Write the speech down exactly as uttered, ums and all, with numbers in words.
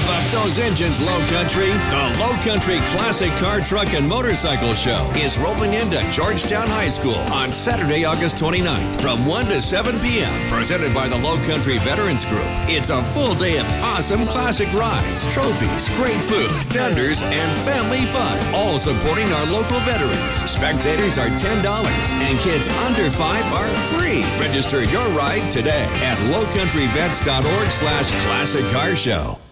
up those engines, Low Country. The Low Country Classic Car, Truck, and Motorcycle Show is rolling into Georgetown High School on Saturday, August twenty-ninth from one to seven p.m. Presented by the Low Country Veterans Group. It's a full day of awesome classic rides, trophies, great food, vendors, and family fun, all supporting our local veterans. Spectators are ten dollars and kids under five are free. Register your ride today at low country vets dot org slash classic car show.